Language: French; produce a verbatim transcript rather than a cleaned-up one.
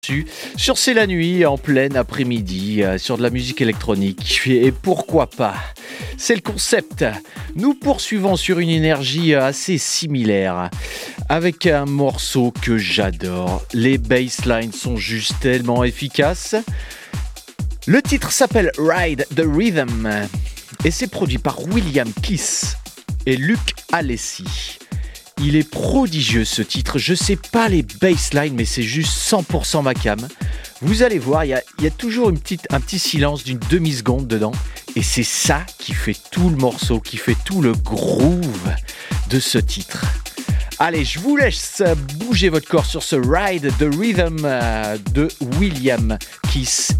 Sur C'est la nuit, en plein après-midi, euh, sur de la musique électronique. Et pourquoi pas? C'est le concept. Nous poursuivons sur une énergie assez similaire, avec un morceau que j'adore. Les basslines sont juste tellement efficaces. Le titre s'appelle Ride the Rhythm et c'est produit par William Keys et Luc Alessi. Il est prodigieux ce titre, je sais pas les basslines mais c'est juste cent pour cent ma cam. Vous allez voir, il y a, y a toujours une petite, un petit silence d'une demi-seconde dedans et c'est ça qui fait tout le morceau, qui fait tout le groove de ce titre. Allez, je vous laisse bouger votre corps sur ce Ride the Rhythm de William Keys